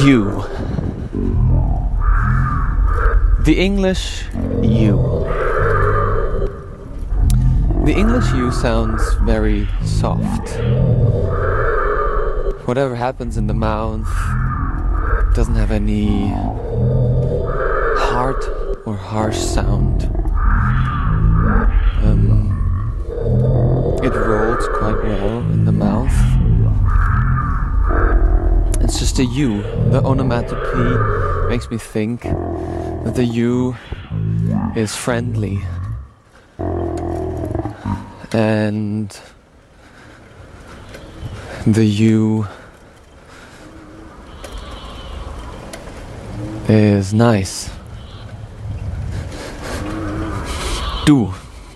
You. The English you. The English you sounds very soft. Whatever happens in the mouth doesn't have any hard or harsh sound. It rolls quite well in the mouth. It's just a U. The onomatopoeia makes me think that the U is friendly. And the U is nice. Du.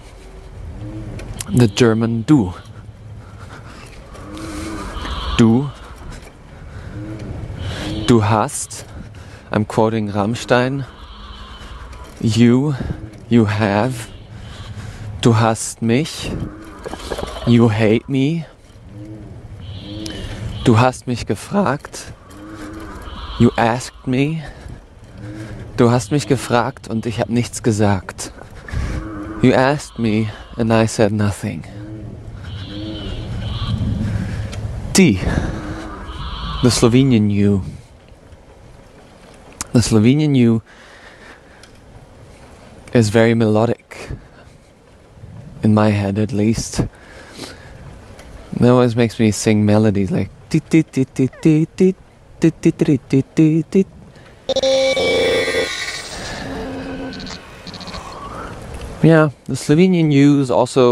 The German du. Du. Du hast. I'm quoting Rammstein. You have. Du hast mich. You hate me. Du hast mich gefragt. You asked me. Du hast mich gefragt und ich habe nichts gesagt. You asked me and I said nothing. Ti. The Slovenian you. The Slovenian you is very melodic. In my head, at least. It always makes me sing melodies like. Yeah, the Slovenian U is also